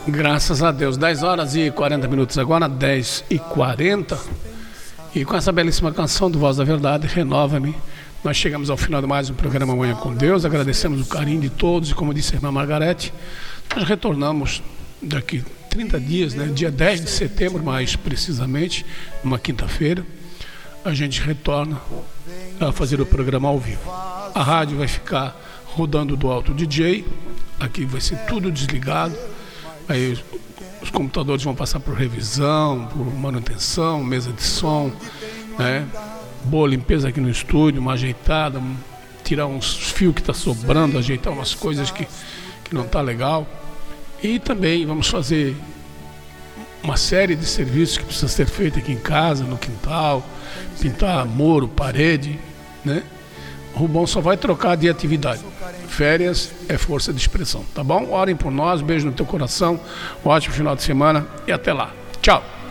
Graças a Deus, 10 horas e 40 minutos agora, 10h40. E com essa belíssima canção do Voz da Verdade, Renova-me, nós chegamos ao final de mais um programa Manhã com Deus. Agradecemos o carinho de todos e, como disse a irmã Margarete, nós retornamos daqui 30 dias, né? Dia 10 de setembro, mais precisamente, numa quinta-feira, a gente retorna a fazer o programa ao vivo. A rádio vai ficar rodando do alto DJ, aqui vai ser tudo desligado. Aí os computadores vão passar por revisão, por manutenção, mesa de som, né? Boa limpeza aqui no estúdio, uma ajeitada, tirar uns fios que está sobrando, ajeitar umas coisas que não está legal. E também vamos fazer uma série de serviços que precisa ser feito aqui em casa, no quintal, pintar muro, parede, né? O Rubão só vai trocar de atividade. Férias é força de expressão, tá bom? Orem por nós, beijo no teu coração, um ótimo final de semana e até lá. Tchau!